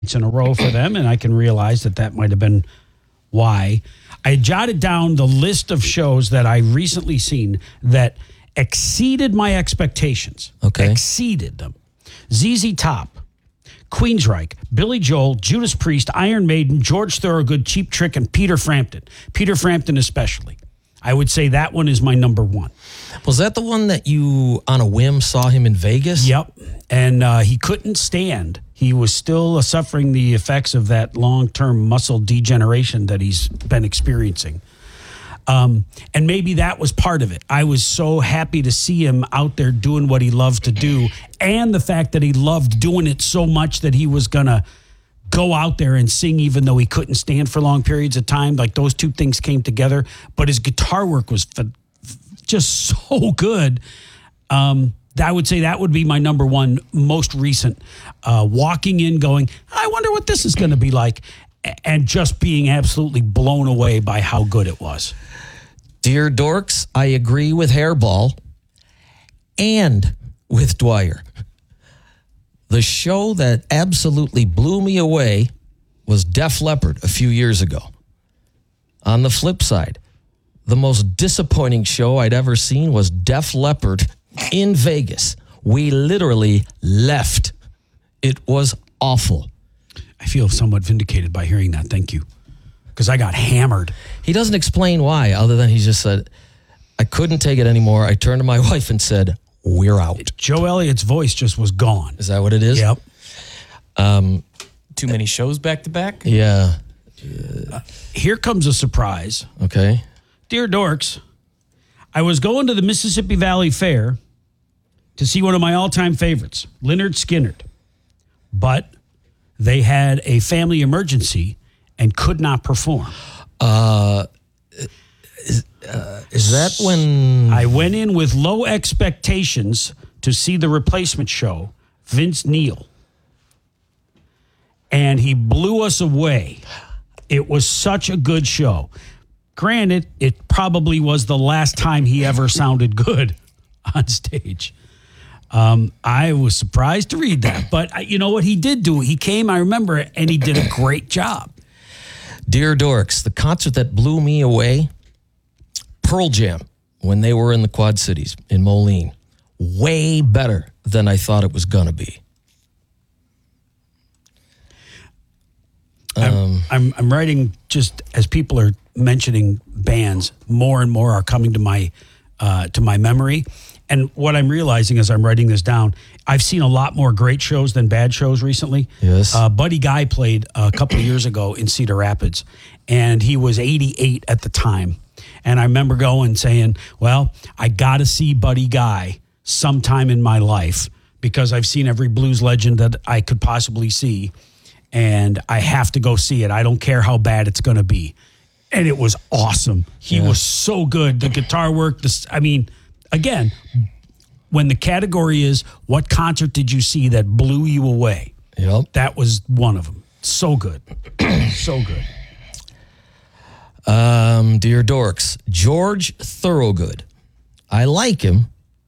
in a row for them, and I can realize that might have been why. I jotted down the list of shows that I recently seen that exceeded my expectations. Okay. Exceeded them. ZZ Top, Queensryche, Billy Joel, Judas Priest, Iron Maiden, George Thorogood, Cheap Trick, and Peter Frampton. Peter Frampton especially. I would say that one is my number one. Was that the one that you, on a whim, saw him in Vegas? Yep. And he couldn't stand. He was still suffering the effects of that long-term muscle degeneration that he's been experiencing. And maybe that was part of it. I was so happy to see him out there doing what he loved to do, and the fact that he loved doing it so much that he was going to go out there and sing even though he couldn't stand for long periods of time. Like, those two things came together. But his guitar work was just so good. I would say that would be my number one most recent. Walking in going, I wonder what this is going to be like, and just being absolutely blown away by how good it was. Dear Dorks, I agree with Hairball and with Dwyer. The show that absolutely blew me away was Def Leppard a few years ago. On the flip side, the most disappointing show I'd ever seen was Def Leppard in Vegas. We literally left. It was awful. I feel somewhat vindicated by hearing that. Thank you. Because I got hammered. He doesn't explain why, other than he just said, I couldn't take it anymore. I turned to my wife and said, we're out. Joe Elliott's voice just was gone. Is that what it is? Yep. Too many shows back to back? Yeah. Here comes a surprise. Okay. Dear Dorks, I was going to the Mississippi Valley Fair to see one of my all-time favorites, Lynyrd Skynyrd. But they had a family emergency and could not perform. Is that when I went in with low expectations to see the replacement show, Vince Neil. And he blew us away. It was such a good show. Granted, it probably was the last time he ever sounded good on stage. I was surprised to read that. But you know what he did do? He came, I remember it, and he did a great job. Dear Dorks, the concert that blew me away, Pearl Jam, when they were in the Quad Cities in Moline. Way better than I thought it was going to be. I'm writing, just as people are mentioning bands, more and more are coming to my memory. And what I'm realizing as I'm writing this down, I've seen a lot more great shows than bad shows recently. Yes. Buddy Guy played a couple of years ago in Cedar Rapids, and he was 88 at the time. And I remember going saying, well, I got to see Buddy Guy sometime in my life because I've seen every blues legend that I could possibly see, and I have to go see it. I don't care how bad it's going to be. And it was awesome. He was so good. The guitar work, again, when the category is what concert did you see that blew you away? Yep. That was one of them. So good. So good. Dear Dorks, George Thorogood. I like him,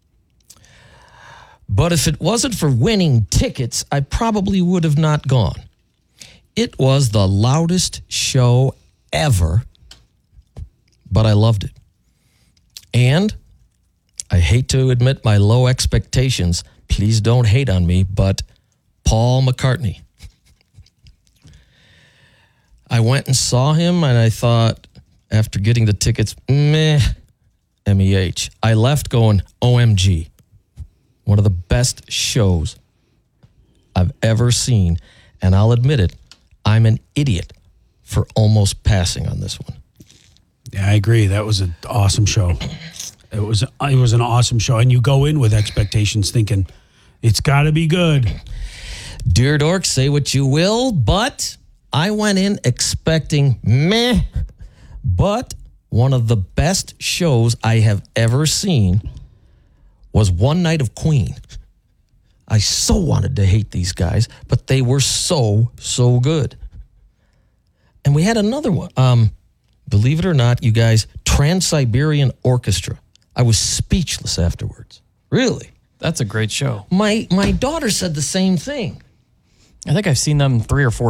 but if it wasn't for winning tickets, I probably would have not gone. It was the loudest show ever, but I loved it. And I hate to admit my low expectations. Please don't hate on me, but Paul McCartney. I went and saw him, and I thought, after getting the tickets, meh, MEH. I left going, OMG. One of the best shows I've ever seen, and I'll admit it, I'm an idiot for almost passing on this one. Yeah, I agree. That was an awesome show. It was an awesome show, and you go in with expectations thinking, it's got to be good. Dear Dork, say what you will, but I went in expecting meh, but one of the best shows I have ever seen was One Night of Queen. I so wanted to hate these guys, but they were so good. And we had another one. Believe it or not, you guys, Trans-Siberian Orchestra. I was speechless afterwards. Really? That's a great show. My daughter said the same thing. I think I've seen them 3 or 4